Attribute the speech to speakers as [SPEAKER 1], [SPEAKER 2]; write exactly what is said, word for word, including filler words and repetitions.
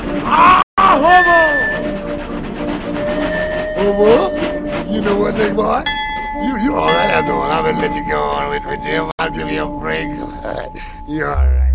[SPEAKER 1] Ah, homo! Homo? You know what, big boy? You, you all right after all. I'm gonna let you go on with, with Jim. I'll give you a break. You all right.